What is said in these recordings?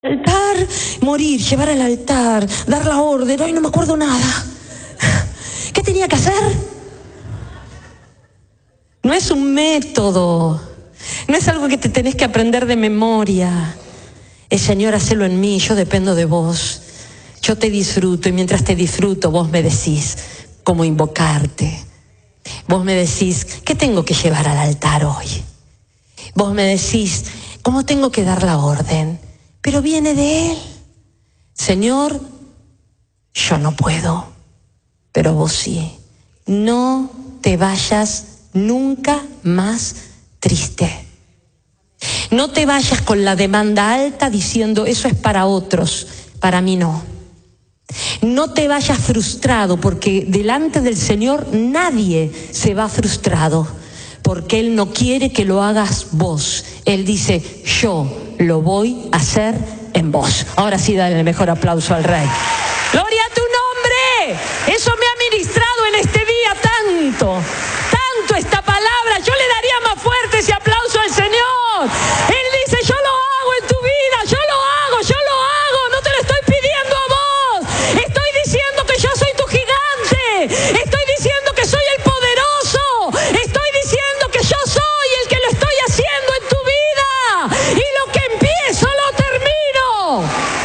Altar, morir, llevar al altar, dar la orden. Hoy no me acuerdo nada. ¿Qué tenía que hacer? No es un método, no es algo que te tenés que aprender de memoria. Es, Señor, hacelo en mí, yo dependo de vos. Yo te disfruto y mientras te disfruto vos me decís cómo invocarte. Vos me decís qué tengo que llevar al altar hoy. Vos me decís cómo tengo que dar la orden. Pero viene de Él. Señor, yo no puedo, pero vos sí. No te vayas nunca más triste. No te vayas con la demanda alta diciendo eso es para otros, para mí no. No te vayas frustrado, porque delante del Señor nadie se va frustrado, porque Él no quiere que lo hagas vos. Él dice, yo lo voy a hacer en vos. Ahora sí, dale el mejor aplauso al Rey. ¡Gloria a tu nombre! Eso me ha ministrado en este día tanto esta palabra. Yo le daría más fuerte ese aplauso al Señor. Él dice, yo lo hago en tu vida, yo lo hago, no te lo estoy pidiendo a vos. Estoy diciendo que yo soy tu gigante, estoy diciendo que soy el poderoso, estoy diciendo que yo soy el que lo estoy haciendo en tu vida, y lo que empiezo lo termino.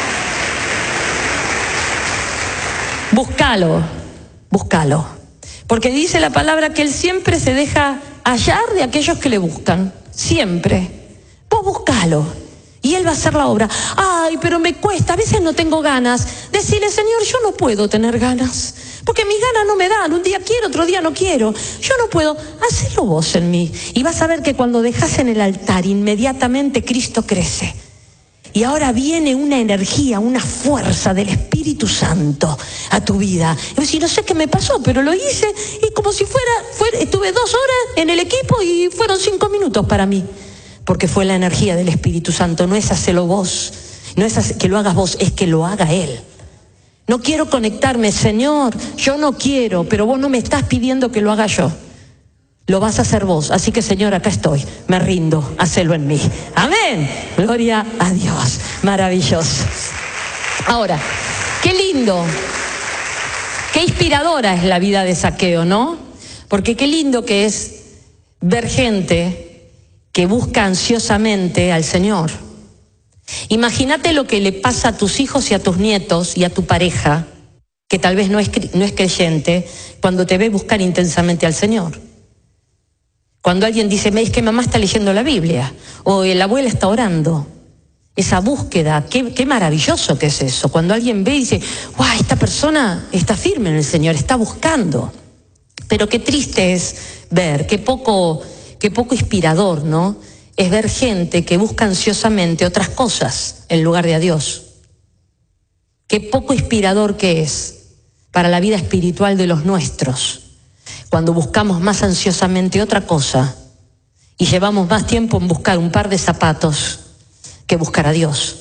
Búscalo. Porque dice la palabra que Él siempre se deja hallar de aquellos que le buscan. Siempre. Vos buscalo. Y Él va a hacer la obra. Ay, pero me cuesta, a veces no tengo ganas. Decirle, Señor, yo no puedo tener ganas. Porque mis ganas no me dan. Un día quiero, otro día no quiero. Yo no puedo. Hacelo vos en mí. Y vas a ver que cuando dejas en el altar, inmediatamente Cristo crece. Y ahora viene una energía, una fuerza del Espíritu Santo a tu vida. Y decir, no sé qué me pasó, pero lo hice y como si estuve 2 horas en el equipo y fueron 5 minutos para mí. Porque fue la energía del Espíritu Santo. No es hacerlo vos, no es que lo hagas vos, es que lo haga Él. No quiero conectarme, Señor, yo no quiero, pero vos no me estás pidiendo que lo haga yo. Lo vas a hacer vos. Así que, Señor, acá estoy. Me rindo. Hacelo en mí. Amén. Gloria a Dios. Maravilloso. Ahora, qué lindo. Qué inspiradora es la vida de Zaqueo, ¿no? Porque qué lindo que es ver gente que busca ansiosamente al Señor. Imagínate lo que le pasa a tus hijos y a tus nietos y a tu pareja, que tal vez no es creyente, cuando te ve buscar intensamente al Señor. Cuando alguien dice, es que mamá está leyendo la Biblia, o la abuela está orando. Esa búsqueda, qué maravilloso que es eso. Cuando alguien ve y dice, ¡guau! Esta persona está firme en el Señor, está buscando. Pero qué triste es ver, qué poco inspirador, ¿no? Es ver gente que busca ansiosamente otras cosas en lugar de a Dios. Qué poco inspirador que es para la vida espiritual de los nuestros. Cuando buscamos más ansiosamente otra cosa y llevamos más tiempo en buscar un par de zapatos que buscar a Dios.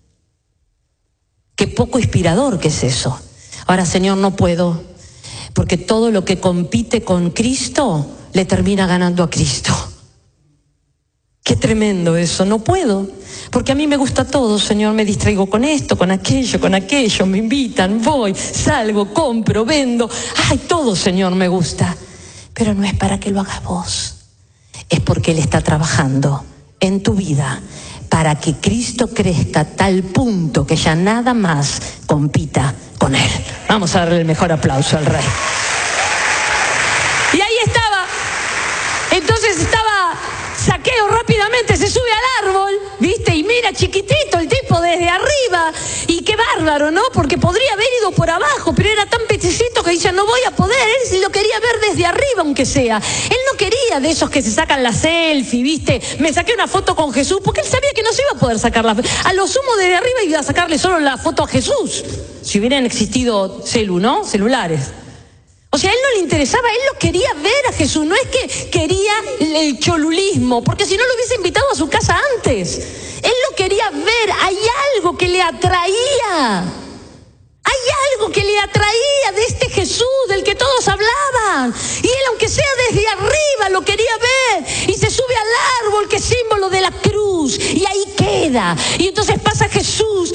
Qué poco inspirador que es eso. Ahora, Señor, no puedo, porque todo lo que compite con Cristo le termina ganando a Cristo. Qué tremendo eso, no puedo, porque a mí me gusta todo, Señor, me distraigo con esto, con aquello, me invitan, voy, salgo, compro, vendo, ay, todo, Señor, me gusta, pero no es para que lo hagas vos, es porque Él está trabajando en tu vida para que Cristo crezca a tal punto que ya nada más compita con Él. Vamos a darle el mejor aplauso al Rey. Y ahí estaba, entonces estaba Zaqueo, rápidamente se sube al árbol, ¿viste? Y mira, chiquitito el tipo desde arriba. Y qué bárbaro, ¿no? Porque podría haber ido por abajo, pero era tan peticito que dice, no voy a poder. Él sí lo quería ver desde arriba, aunque sea. Él no quería de esos que se sacan la selfie, ¿viste? Me saqué una foto con Jesús, porque él sabía que no se iba a poder sacar la foto. A lo sumo desde arriba iba a sacarle solo la foto a Jesús. Si hubieran existido celulares. O sea, a él no le interesaba, él lo quería ver a Jesús, no es que quería el cholulismo, porque si no lo hubiese invitado a su casa antes. Él lo quería ver, hay algo que le atraía. Hay Hay algo que le atraía de este Jesús del que todos hablaban. Y él, aunque sea desde arriba, lo quería ver. Y se sube al árbol que es símbolo de la cruz. Y ahí queda. Y entonces pasa Jesús